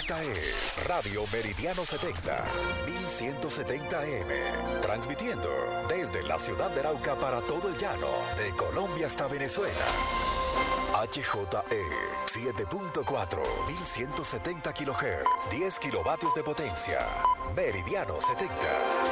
Esta es Radio Meridiano 70, 1170 AM, transmitiendo desde la ciudad de Arauca para todo el llano, de Colombia hasta Venezuela. HJE 7.4, 1170 kHz, 10 kilovatios de potencia. Meridiano 70.